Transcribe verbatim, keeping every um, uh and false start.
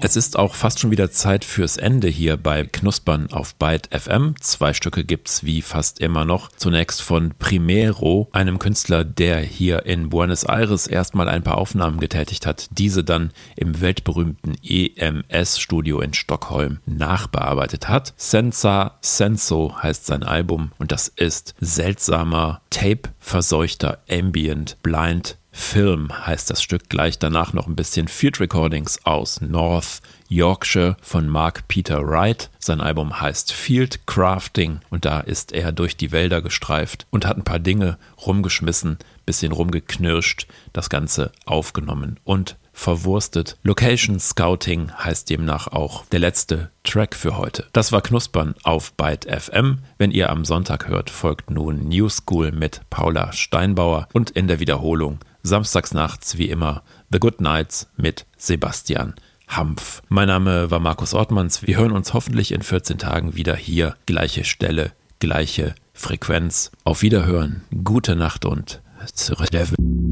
Es ist auch fast schon wieder Zeit fürs Ende hier bei Knuspern auf Byte F M. Zwei Stücke gibt's wie fast immer noch. Zunächst von Primero, einem Künstler, der hier in Buenos Aires erstmal ein paar Aufnahmen getätigt hat, diese dann im weltberühmten E M S-Studio in Stockholm nachbearbeitet hat. Senza Senso heißt sein Album und das ist seltsamer, tape-verseuchter Ambient Blind Film heißt das Stück. Gleich danach noch ein bisschen Field Recordings aus North Yorkshire von Mark Peter Wright. Sein Album heißt Field Crafting und da ist er durch die Wälder gestreift und hat ein paar Dinge rumgeschmissen, bisschen rumgeknirscht, das Ganze aufgenommen und verwurstet. Location Scouting heißt demnach auch der letzte Track für heute. Das war Knuspern auf Byte F M. Wenn ihr am Sonntag hört, folgt nun New School mit Paula Steinbauer und in der Wiederholung samstags nachts wie immer The Good Nights mit Sebastian Hampf. Mein Name war Markus Ortmanns. Wir hören uns hoffentlich in vierzehn Tagen wieder hier. Gleiche Stelle, gleiche Frequenz. Auf Wiederhören, gute Nacht und Zurück.